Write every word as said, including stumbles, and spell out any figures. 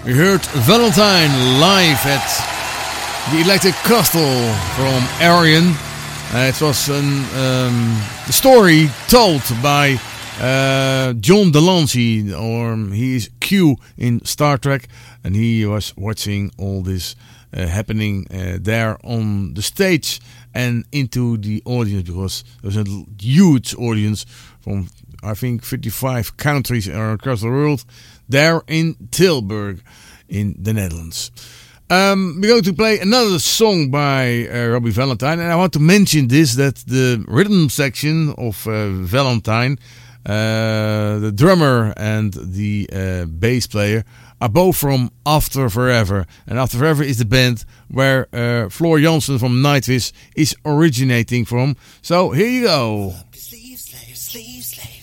We heard Valentine live at the Electric Castle from Arion. Uh, it was an, um, the story told by uh, John Delancey, or he is Q in Star Trek, and he was watching all this uh, happening uh, there on the stage and into the audience, because there was a huge audience from, I think, fifty-five countries across the world there in Tilburg in the Netherlands. Um, we're going to play another song by uh, Robbie Valentine, and I want to mention this, that the rhythm section of uh, Valentine, uh, the drummer and the uh, bass player, are both from After Forever, and After Forever is the band where uh, Floor Jansen from Nightwish is originating from. So here you go. Sleeve slave, sleeve slave.